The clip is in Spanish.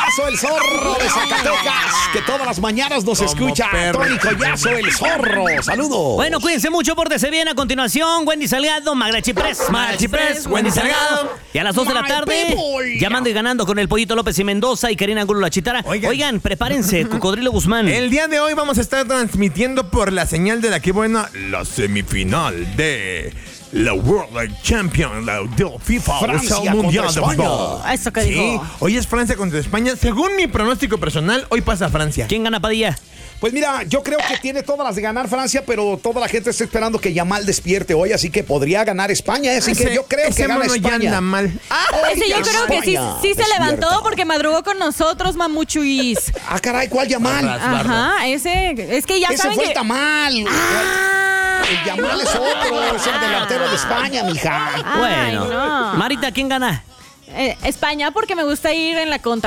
Collazo, el zorro de Zacatecas, que todas las mañanas nos escucha. Tony Collazo, el zorro. Saludos. Bueno, cuídense mucho, pórtese bien. A continuación, Wendy Salgado, Magrachi Press, Wendy Salgado. Y a las 2 de la tarde, llamando y ganando con el Pollito López y Mendoza y Karina Angulo La Chitara. Oigan, prepárense, Cocodrilo Guzmán. El día de hoy vamos a estar transmitiendo por la señal de la que buena la semifinal de la World Champion, la del FIFA, Francia el Mundial de contra Fútbol. Eso que dijo. Hoy es Francia contra España. Según mi pronóstico personal, hoy pasa Francia. ¿Quién gana, Padilla? Pues mira, yo creo que tiene todas las de ganar Francia, pero toda la gente está esperando que Yamal despierte hoy, así que podría ganar España. Así que yo creo que gana España. Ya anda mal. Ese yo creo que sí se levantó porque madrugó con nosotros, mamuchuis. Ah, caray, ¿cuál Yamal? Ajá, ese. Es que ya Ese saben fue que... el Tamal. El Yamal es otro, es el delantero de España, mija. Bueno, no. Marita, ¿quién gana? España, porque me gusta ir en la contra.